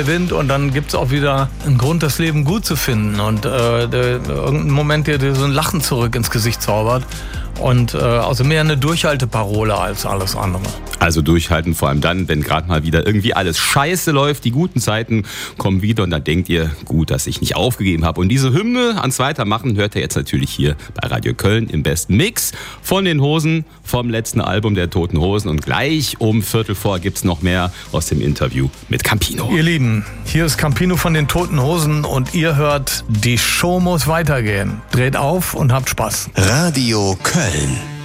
gewinnt und dann gibt's auch wieder einen Grund, das Leben gut zu finden und irgendein Moment, der dir so ein Lachen zurück ins Gesicht zaubert. Und also mehr eine Durchhalteparole als alles andere. Also durchhalten, vor allem dann, wenn gerade mal wieder irgendwie alles scheiße läuft. Die guten Zeiten kommen wieder und dann denkt ihr, gut, dass ich nicht aufgegeben habe. Und diese Hymne ans Weitermachen hört ihr jetzt natürlich hier bei Radio Köln im besten Mix von den Hosen, vom letzten Album der Toten Hosen. Und gleich um 3:45 gibt's noch mehr aus dem Interview mit Campino. Ihr Lieben, hier ist Campino von den Toten Hosen und ihr hört, die Show muss weitergehen. Dreht auf und habt Spaß. Radio Köln.